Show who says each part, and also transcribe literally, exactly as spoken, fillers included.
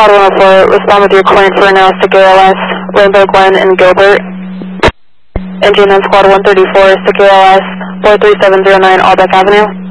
Speaker 1: Squad one oh four, respond with your client for now, stick A L S, Rainbow Glen and Gilbert. N G nine Squad one thirty-four, stick A L S, four three seven zero nine, Albeck Avenue.